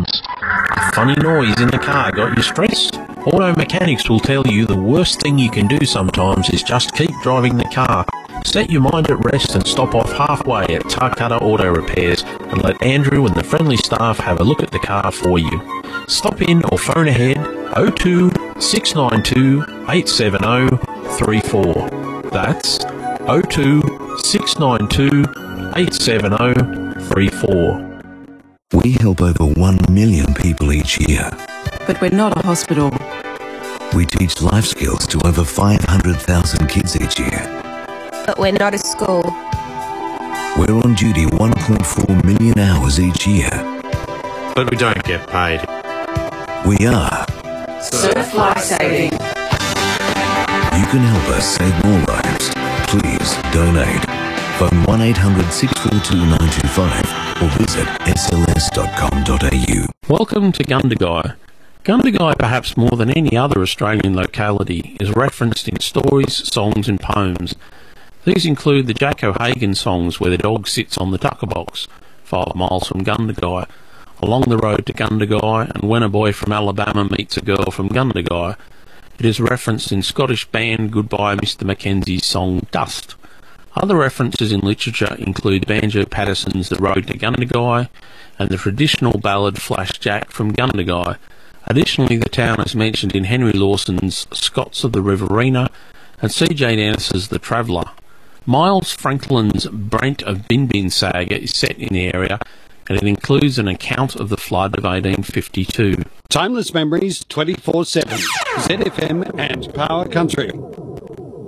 sounds. A funny noise in the car got you stressed? Auto mechanics will tell you the worst thing you can do sometimes is just keep driving the car. Set your mind at rest and stop off halfway at Tarcutta Auto Repairs and let Andrew and the friendly staff have a look at the car for you. Stop in or phone ahead 02 692 870 34. That's 02 692 870 34. We help over 1 million people each year. But we're not a hospital. We teach life skills to over 500,000 kids each year. But we're not a school. We're on duty 1.4 million hours each year. But we don't get paid. We are Surf Life Saving. You can help us save more lives. Please donate. Phone 1800 642 925 or visit sls.com.au. Welcome to Gundagai. Gundagai, perhaps more than any other Australian locality, is referenced in stories, songs and poems. These include the Jack O'Hagan songs where the dog sits on the tucker box, 5 miles from Gundagai, Along the Road to Gundagai, and When a Boy from Alabama Meets a Girl from Gundagai. It is referenced in Scottish band Goodbye Mr Mackenzie's song Dust. Other references in literature include Banjo Patterson's The Road to Gundagai and the traditional ballad Flash Jack from Gundagai. Additionally, the town is mentioned in Henry Lawson's Scots of the Riverina and C.J. Dennis's The Traveller. Miles Franklin's Brent of Bin Bin saga is set in the area, and it includes an account of the flood of 1852. Timeless memories 24/7. ZFM and Power Country.